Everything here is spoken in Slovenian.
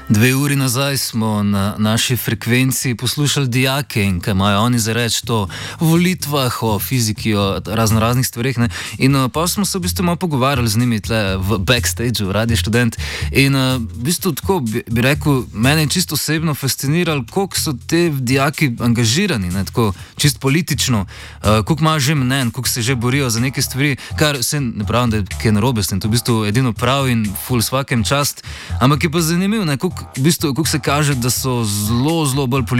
2 uri nazaj smo na naši frekvenci poslušali dijake in kaj imajo oni za reči o volitvah, o fiziki, o raznih stvarih. Ne? In pa smo se v bistvu malo pogovarjali z njimi tle v backstageu, Radio Študent. In v bistvu tako bi rekel, mene je čisto osebno fasciniralo, koliko so te dijaki angažirani, ne? Tako čisto politično, koliko imajo že mnenj, koliko se že borijo za neke stvari, kar se ne pravim, da je kaj narobe s tem, to v bistvu edino prav in ful svakem čast, ampak je pa zanimivo, koliko se kaže, da so zelo bolj politični.